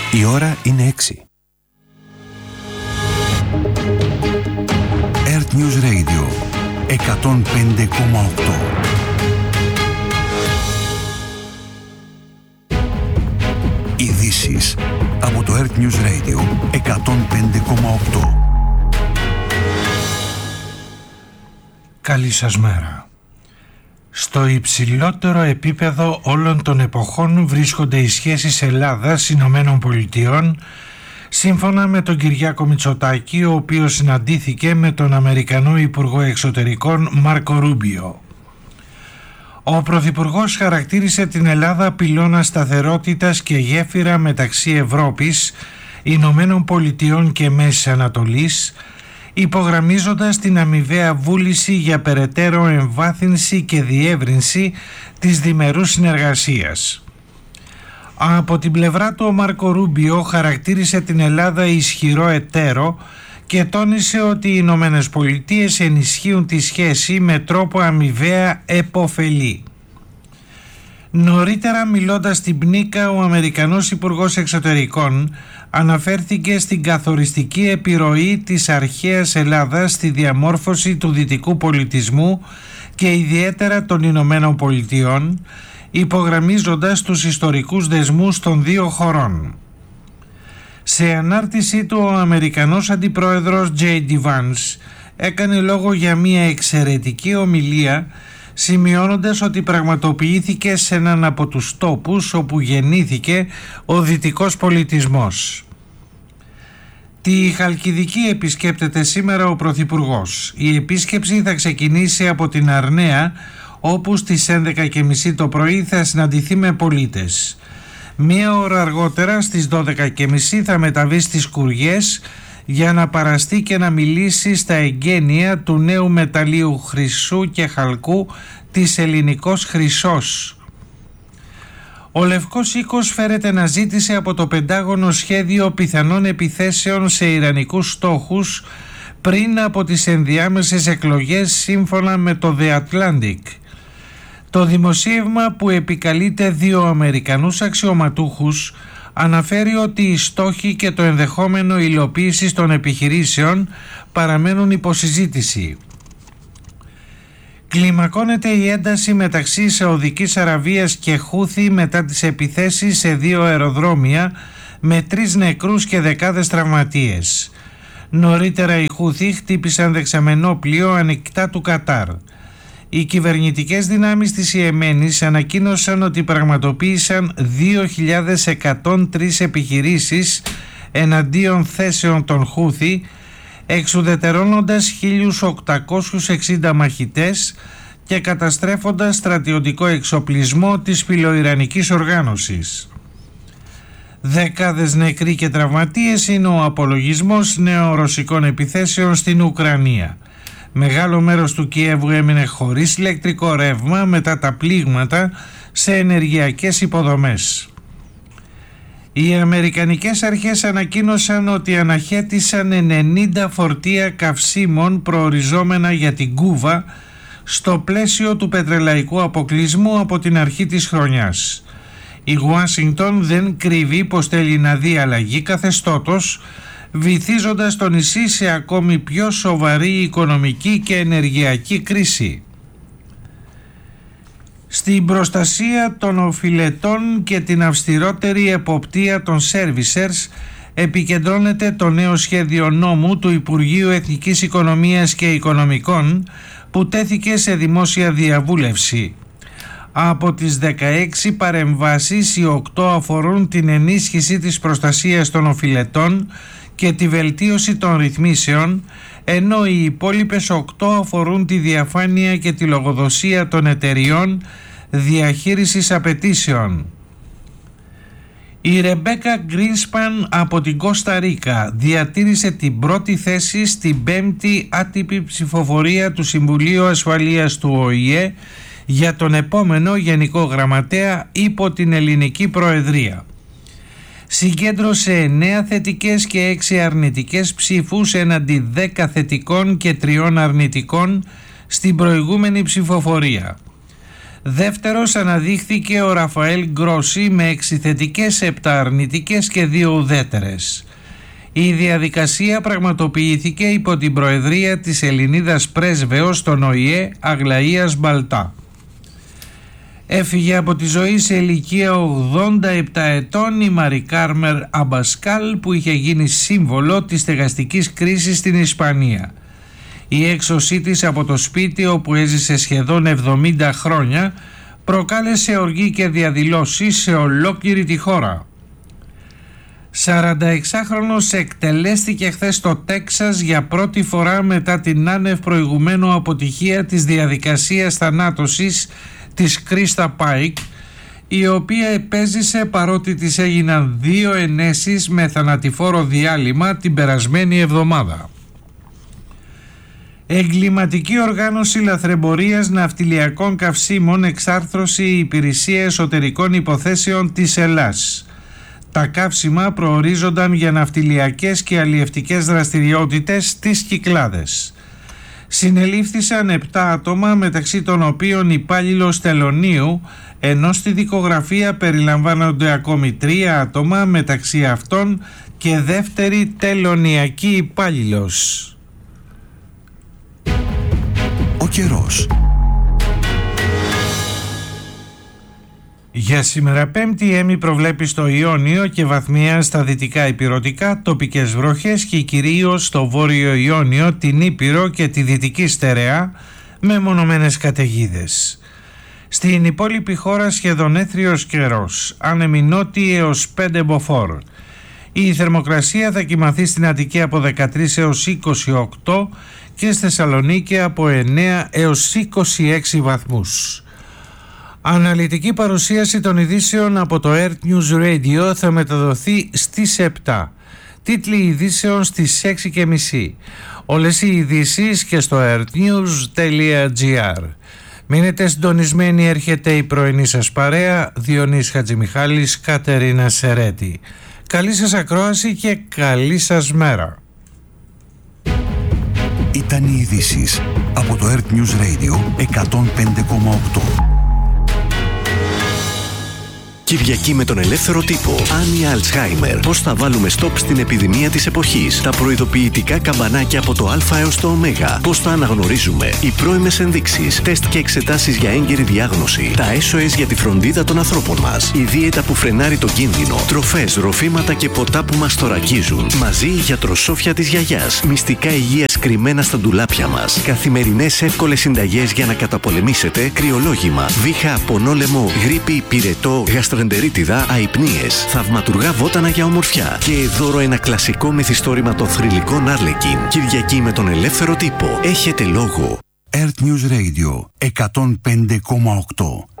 Η ώρα είναι 6. Earth News Radio 105,8. Ειδήσεις από το Earth News Radio 105,8. Καλή σας μέρα. Στο υψηλότερο επίπεδο όλων των εποχών βρίσκονται οι σχέσεις Ελλάδας-Ηνωμένων Πολιτειών, σύμφωνα με τον Κυριάκο Μητσοτάκη, ο οποίος συναντήθηκε με τον Αμερικανό Υπουργό Εξωτερικών Μάρκο Ρούμπιο. Ο Πρωθυπουργός χαρακτήρισε την Ελλάδα πυλώνα σταθερότητας και γέφυρα μεταξύ Ευρώπης, Ηνωμένων Πολιτειών και Μέσης Ανατολής, υπογραμμίζοντας την αμοιβαία βούληση για περαιτέρω εμβάθυνση και διεύρυνση της διμερούς συνεργασίας. Από την πλευρά του ο Μάρκο Ρούμπιο χαρακτήρισε την Ελλάδα ισχυρό εταίρο και τόνισε ότι οι Ηνωμένες Πολιτείες ενισχύουν τη σχέση με τρόπο αμοιβαία επωφελή. Νωρίτερα, μιλώντας στην Πνίκα, ο Αμερικανός Υπουργός Εξωτερικών αναφέρθηκε στην καθοριστική επιρροή της αρχαίας Ελλάδας στη διαμόρφωση του δυτικού πολιτισμού και ιδιαίτερα των Ηνωμένων Πολιτειών, υπογραμμίζοντας τους ιστορικούς δεσμούς των δύο χωρών. Σε ανάρτησή του, ο Αμερικανός Αντιπρόεδρος J.D. Vance έκανε λόγο για μια εξαιρετική ομιλία, σημειώνοντας ότι πραγματοποιήθηκε σε έναν από τους τόπους όπου γεννήθηκε ο δυτικός πολιτισμός. Τη Χαλκιδική επισκέπτεται σήμερα ο Πρωθυπουργός. Η επίσκεψη θα ξεκινήσει από την Αρναία, όπου στις 11.30 το πρωί θα συναντηθεί με πολίτες. Μία ώρα αργότερα στις 12.30 θα μεταβεί στις Κουριές για να παραστεί και να μιλήσει στα εγγένεια του νέου μεταλλείου χρυσού και χαλκού της Ελληνικός Χρυσός. Ο Λευκός Οίκος φέρεται να ζήτησε από το Πεντάγωνο σχέδιο πιθανών επιθέσεων σε ιρανικούς στόχους πριν από τις ενδιάμεσες εκλογές, σύμφωνα με το The Atlantic. Το δημοσίευμα, που επικαλείται δύο Αμερικανούς αξιωματούχους, αναφέρει ότι οι στόχοι και το ενδεχόμενο υλοποίησης των επιχειρήσεων παραμένουν υποσυζήτηση. Κλιμακώνεται η ένταση μεταξύ Σαουδικής Αραβίας και Χούθη μετά τις επιθέσεις σε δύο αεροδρόμια με 3 νεκρούς και δεκάδες τραυματίες. Νωρίτερα οι Χούθη χτύπησαν δεξαμενόπλιο ανοιχτά του Κατάρ. Οι κυβερνητικές δυνάμεις της Ιεμένης ανακοίνωσαν ότι πραγματοποίησαν 2.103 επιχειρήσεις εναντίον θέσεων των Χούθη, εξουδετερώνοντας 1.860 μαχητές και καταστρέφοντας στρατιωτικό εξοπλισμό της φιλοϊρανικής οργάνωσης. Δεκάδες νεκροί και τραυματίες είναι ο απολογισμός νέων ρωσικών επιθέσεων στην Ουκρανία. Μεγάλο μέρος του Κιέβου έμεινε χωρίς ηλεκτρικό ρεύμα μετά τα πλήγματα σε ενεργειακές υποδομές. Οι αμερικανικές αρχές ανακοίνωσαν ότι αναχέτησαν 90 φορτία καυσίμων προοριζόμενα για την Κούβα στο πλαίσιο του πετρελαϊκού αποκλεισμού από την αρχή της χρονιάς. Η Ουάσιγκτον δεν κρύβει πως θέλει να δει αλλαγή καθεστώτος, βυθίζοντας το νησί σε ακόμη πιο σοβαρή οικονομική και ενεργειακή κρίση. Στην προστασία των οφειλετών και την αυστηρότερη εποπτεία των servicers επικεντρώνεται το νέο σχέδιο νόμου του Υπουργείου Εθνικής Οικονομίας και Οικονομικών, που τέθηκε σε δημόσια διαβούλευση. Από τις 16 παρεμβάσεις, οι 8 αφορούν την ενίσχυση της προστασίας των οφειλετών και τη βελτίωση των ρυθμίσεων, ενώ οι υπόλοιπες 8 αφορούν τη διαφάνεια και τη λογοδοσία των εταιριών διαχείρισης απαιτήσεων. Η Ρεμπέκα Γκρίνσπαν από την Κώστα Ρίκα διατήρησε την πρώτη θέση στην 5η άτυπη ψηφοφορία του Συμβουλίου Ασφαλείας του ΟΗΕ για τον επόμενο Γενικό Γραμματέα υπό την ελληνική Προεδρία. Συγκέντρωσε 9 θετικές και 6 αρνητικές ψήφους έναντι 10 θετικών και 3 αρνητικών στην προηγούμενη ψηφοφορία. Δεύτερος αναδείχθηκε ο Ραφαέλ Γκρόσι με 6 θετικές, 7 αρνητικές και 2 ουδέτερες. Η διαδικασία πραγματοποιήθηκε υπό την προεδρία της Ελληνίδας πρέσβεως στον ΟΗΕ Αγλαΐας Μπαλτά. Έφυγε από τη ζωή σε ηλικία 87 ετών η Μαρί Κάρμερ Αμπασκάλ, που είχε γίνει σύμβολο της στεγαστικής κρίσης στην Ισπανία. Η έξωσή της από το σπίτι όπου έζησε σχεδόν 70 χρόνια προκάλεσε οργή και διαδηλώσεις σε ολόκληρη τη χώρα. 46χρονος εκτελέστηκε χθες στο Τέξας για πρώτη φορά μετά την άνευ προηγουμένου αποτυχία της διαδικασίας θανάτωσης της Κρίστα Πάικ, η οποία επέζησε παρότι της έγιναν 2 ενέσεις με θανατηφόρο διάλειμμα την περασμένη εβδομάδα. Εγκληματική οργάνωση λαθρεμπορίας ναυτιλιακών καυσίμων εξάρθρωσε η Υπηρεσία Εσωτερικών Υποθέσεων της Ελλάς. Τα καύσιμα προορίζονταν για ναυτιλιακές και αλλιευτικές δραστηριότητες στις Κυκλάδες. Συνελήφθησαν 7 άτομα, μεταξύ των οποίων υπάλληλος τελωνίου, ενώ στη δικογραφία περιλαμβάνονται ακόμη 3 άτομα, μεταξύ αυτών και δεύτερη τελωνιακή υπάλληλος. Ο καιρός. Για σήμερα Πέμπτη έμει προβλέπει στο Ιόνιο και βαθμία στα δυτικά ηπειρωτικά τοπικές βροχές και κυρίως στο βόρειο Ιόνιο, την Ήπειρο και τη δυτική στερεά με μονομένες καταιγίδες. Στην υπόλοιπη χώρα σχεδόν έθριος καιρός, άνεμοι νότιοι έως 5 μποφόρ. Η θερμοκρασία θα κυμανθεί στην Αττική από 13 έως 28 και στη Θεσσαλονίκη από 9 έως 26 βαθμούς. Αναλυτική παρουσίαση των ειδήσεων από το Earth News Radio θα μεταδοθεί στις 7. Τίτλοι ειδήσεων στις 6:30. Όλες οι ειδήσεις και στο earthnews.gr. Μείνετε συντονισμένοι, έρχεται η πρωινή σας παρέα. Διονύς Χατζημιχάλης, Κατερίνα Σερέτη. Καλή σας ακρόαση και καλή σας μέρα. Ήταν οι ειδήσεις από το Earth News Radio 105,8. Κυριακή με τον ελεύθερο τύπο. Άνια Αλτσχάιμερ. Πώς θα βάλουμε στόπ στην επιδημία της εποχής. Τα προειδοποιητικά καμπανάκια από το Α έως το Ω. Πώς θα αναγνωρίζουμε. Οι πρώιμες ενδείξεις. Τεστ και εξετάσεις για έγκαιρη διάγνωση. Τα SOS για τη φροντίδα των ανθρώπων μας. Η δίαιτα που φρενάρει τον κίνδυνο. Τροφές, ροφήματα και ποτά που μας θωρακίζουν. Μαζί η γιατροσόφια της γιαγιάς. Μυστικά υγείας κρυμμένα στα ντουλάπια μας. Καθημερινές εύκολες συνταγές για να καταπολεμήσετε κρυολόγημα, βήχα, πονόλεμο, γρίπη, πυρετό, γαστρεντερίτιδα, αϊπνίες, θαυματουργά βότανα για ομορφιά και δώρο ένα κλασικό μυθιστόρημα των θρυλικών Άρλεκιν. Κυριακή με τον ελεύθερο τύπο. Έχετε λόγο. Earth News Radio 105,8.